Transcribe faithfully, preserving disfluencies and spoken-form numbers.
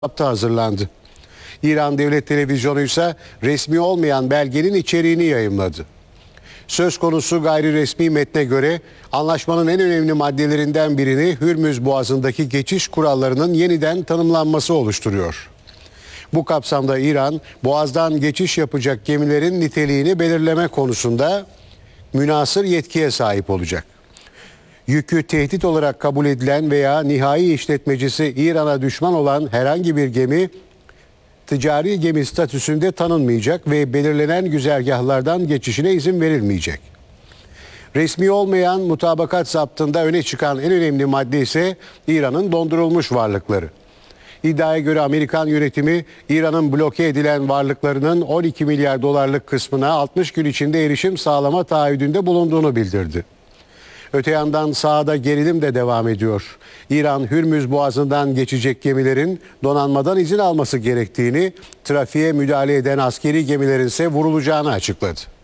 Rapta hazırlandı. İran Devlet Televizyonu ise resmi olmayan belgenin içeriğini yayımladı. Söz konusu gayri resmi metne göre anlaşmanın en önemli maddelerinden birini Hürmüz Boğazı'ndaki geçiş kurallarının yeniden tanımlanması oluşturuyor. Bu kapsamda İran, Boğaz'dan geçiş yapacak gemilerin niteliğini belirleme konusunda münhasır yetkiye sahip olacak. Yükü tehdit olarak kabul edilen veya nihai işletmecisi İran'a düşman olan herhangi bir gemi ticari gemi statüsünde tanınmayacak ve belirlenen güzergahlardan geçişine izin verilmeyecek. Resmi olmayan mutabakat zaptında öne çıkan en önemli madde ise İran'ın dondurulmuş varlıkları. İddiaya göre Amerikan yönetimi İran'ın bloke edilen varlıklarının on iki milyar dolarlık kısmına altmış gün içinde erişim sağlama taahhüdünde bulunduğunu bildirdi. Öte yandan sahada gerilim de devam ediyor. İran, Hürmüz Boğazı'ndan geçecek gemilerin donanmadan izin alması gerektiğini, trafiğe müdahale eden askeri gemilerin ise vurulacağını açıkladı.